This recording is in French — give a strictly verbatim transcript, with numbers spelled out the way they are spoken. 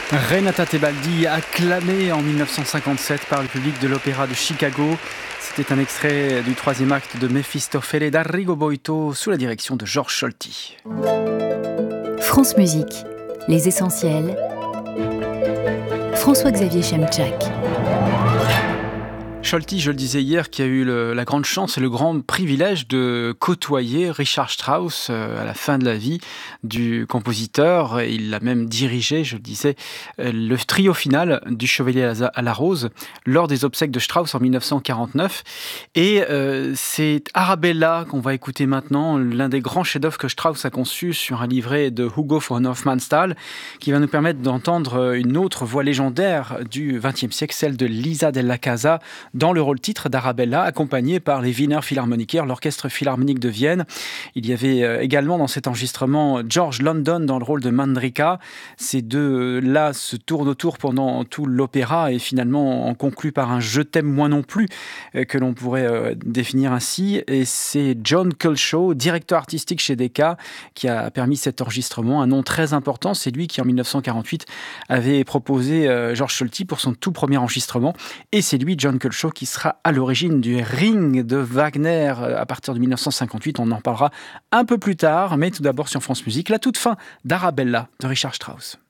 Renata Tebaldi, acclamée en mille neuf cent cinquante-sept par le public de l'Opéra de Chicago. C'était un extrait du troisième acte de Mefistofele d'Arrigo Boito sous la direction de Georges Scholti. France Musique, les essentiels. François-Xavier Chemczak. Scholti, je le disais hier, qui a eu le, la grande chance et le grand privilège de côtoyer Richard Strauss euh, à la fin de la vie du compositeur. Et il a même dirigé, je le disais, euh, le trio final du Chevalier à la, à la Rose lors des obsèques de Strauss en mille neuf cent quarante-neuf. Et euh, c'est Arabella qu'on va écouter maintenant, l'un des grands chefs-d'œuvre que Strauss a conçu sur un livret de Hugo von Hofmannsthal, qui va nous permettre d'entendre une autre voix légendaire du vingtième siècle, celle de Lisa della Casa, dans le rôle titre d'Arabella, accompagnée par les Wiener Philharmoniker, l'orchestre philharmonique de Vienne. Il y avait également dans cet enregistrement George London dans le rôle de Mandrika. Ces deux-là se tournent autour pendant tout l'opéra et finalement en conclut par un « je t'aime moi non plus » que l'on pourrait définir ainsi. Et c'est John Culshaw, directeur artistique chez Decca, qui a permis cet enregistrement. Un nom très important, c'est lui qui en mille neuf cent quarante-huit avait proposé Georges Scholti pour son tout premier enregistrement. Et c'est lui, John Culshaw, qui sera à l'origine du Ring de Wagner à partir de mille neuf cent cinquante-huit. On en parlera un peu plus tard, mais tout d'abord sur France Musique, la toute fin d'Arabella de Richard Strauss.